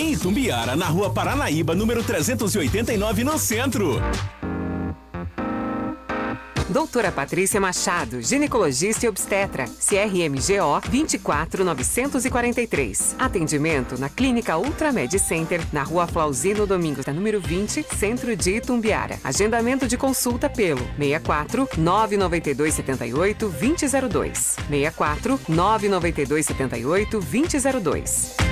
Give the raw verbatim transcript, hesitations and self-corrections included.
Em Itumbiara, na Rua Paranaíba, número trezentos e oitenta e nove, no centro. Doutora Patrícia Machado, ginecologista e obstetra, C R M G O vinte e quatro novecentos e quarenta e três. Atendimento na Clínica Ultramed Center, na Rua Flauzino Domingos, número vinte, centro de Itumbiara. Agendamento de consulta pelo seis quatro nove nove dois sete oito dois zero zero dois. seis quatro nove nove dois sete oito dois zero dois.